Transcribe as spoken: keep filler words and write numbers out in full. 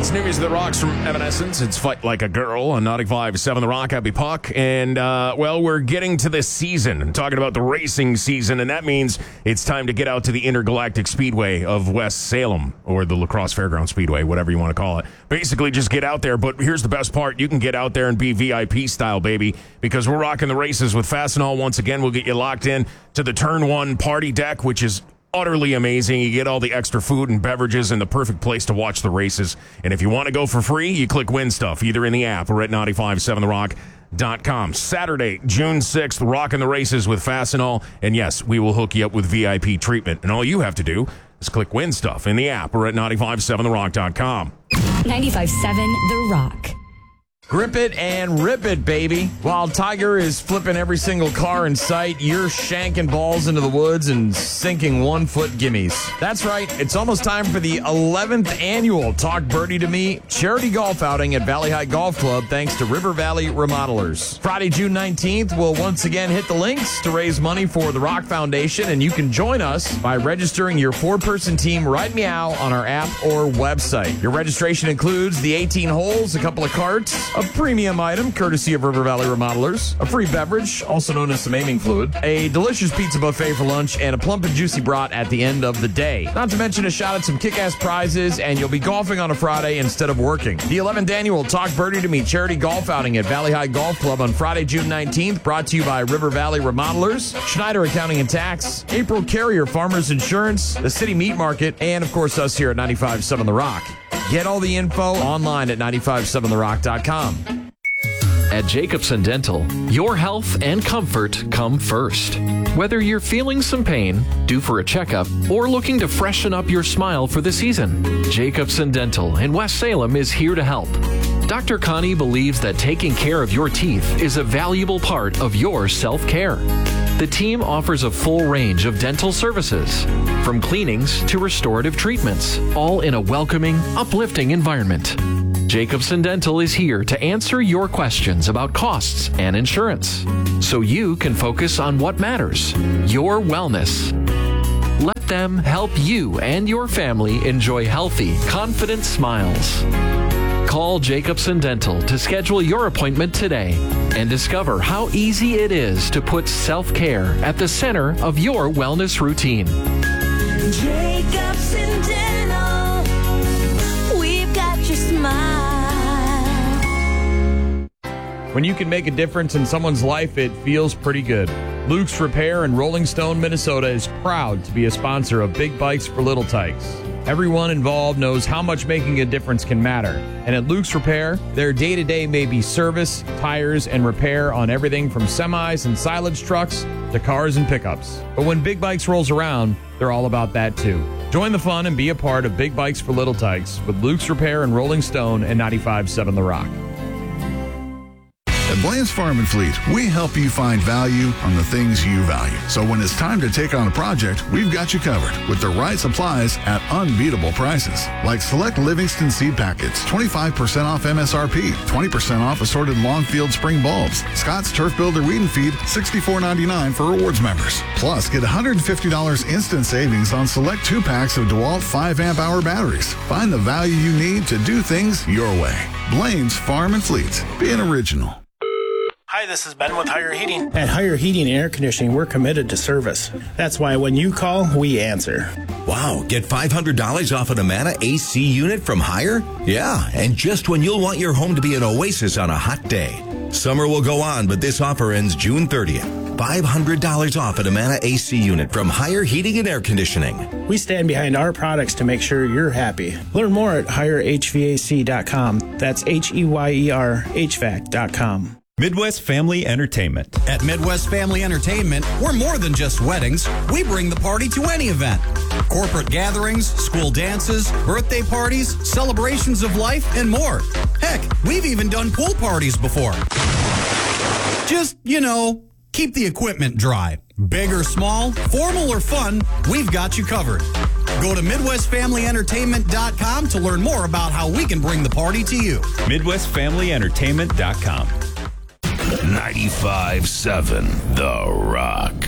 It's new music that rocks from Evanescence. It's Fight Like a Girl on ninety-five point seven The Rock. Happy Puck. And, uh, well, we're getting to this season. I'm talking about the racing season, and that means it's time to get out to the Intergalactic Speedway of West Salem, or the La Crosse Fairground Speedway, whatever you want to call it. Basically, just get out there. But here's the best part. You can get out there and be V I P style, baby, because we're rocking the races with Fastenal. Once again, we'll get you locked in to the Turn one party deck, which is utterly amazing. You get all the extra food and beverages and the perfect place to watch the races. And if you want to go for free, you click Win Stuff, either in the app or at ninety-five point seven the rock dot com. Saturday, June sixth, rocking the races with Fastenal. And yes, we will hook you up with V I P treatment. And all you have to do is click Win Stuff in the app or at ninety-five point seven the rock dot com. ninety-five point seven The Rock. Grip it and rip it, baby. While Tiger is flipping every single car in sight, you're shanking balls into the woods and sinking one-foot gimmies. That's right. It's almost time for the eleventh annual Talk Birdie to Me charity golf outing at Valley High Golf Club, thanks to River Valley Remodelers. Friday, June nineteenth, we'll once again hit the links to raise money for the Rock Foundation, and you can join us by registering your four-person team right meow on our app or website. Your registration includes the eighteen holes, a couple of carts, a premium item courtesy of River Valley Remodelers, a free beverage, also known as some aiming fluid, a delicious pizza buffet for lunch, and a plump and juicy brat at the end of the day. Not to mention a shot at some kick-ass prizes, and you'll be golfing on a Friday instead of working. The eleventh annual Talk Birdie to Me charity golf outing at Valley High Golf Club on Friday, June nineteenth, brought to you by River Valley Remodelers, Schneider Accounting and Tax, April Carrier Farmers Insurance, the City Meat Market, and of course us here at ninety-five point seven The Rock. Get all the info online at ninety-five point seven the rock dot com. At Jacobson Dental, your health and comfort come first. Whether you're feeling some pain, due for a checkup, or looking to freshen up your smile for the season, Jacobson Dental in West Salem is here to help. Doctor Connie believes that taking care of your teeth is a valuable part of your self-care. The team offers a full range of dental services, from cleanings to restorative treatments, all in a welcoming, uplifting environment. Jacobson Dental is here to answer your questions about costs and insurance, so you can focus on what matters, your wellness. Let them help you and your family enjoy healthy, confident smiles. Call Jacobson Dental to schedule your appointment today and discover how easy it is to put self-care at the center of your wellness routine. Jacobson Dental, we've got your smile. When you can make a difference in someone's life, it feels pretty good. Luke's Repair in Rolling Stone, Minnesota is proud to be a sponsor of Big Bikes for Little Tykes. Everyone involved knows how much making a difference can matter. And at Luke's Repair, their day-to-day may be service, tires, and repair on everything from semis and silage trucks to cars and pickups. But when Big Bikes rolls around, they're all about that too. Join the fun and be a part of Big Bikes for Little Tykes with Luke's Repair and Rolling Stone and ninety-five point seven The Rock. At Blaine's Farm and Fleet, we help you find value on the things you value. So when it's time to take on a project, we've got you covered with the right supplies at unbeatable prices. Like select Livingston seed packets, twenty-five percent off M S R P, twenty percent off assorted Longfield spring bulbs. Scott's Turf Builder Weed and Feed, sixty-four ninety-nine for rewards members. Plus, get one hundred fifty dollars instant savings on select two packs of DeWalt five amp hour batteries. Find the value you need to do things your way. Blaine's Farm and Fleet. Be an original. Hi, this is Ben with Higher Heating. At Higher Heating and Air Conditioning, we're committed to service. That's why when you call, we answer. Wow, get five hundred dollars off an Amana A C unit from Higher? Yeah, and just when you'll want your home to be an oasis on a hot day. Summer will go on, but this offer ends June thirtieth. five hundred dollars off an Amana A C unit from Higher Heating and Air Conditioning. We stand behind our products to make sure you're happy. Learn more at higher h v a c dot com. That's H E Y E R H V A C dot com. Midwest Family Entertainment. At Midwest Family Entertainment, we're more than just weddings. We bring the party to any event. Corporate gatherings, school dances, birthday parties, celebrations of life, and more. Heck, we've even done pool parties before. Just, you know, keep the equipment dry. Big or small, formal or fun, we've got you covered. Go to midwest family entertainment dot com to learn more about how we can bring the party to you. midwest family entertainment dot com. ninety-five point seven The Rock.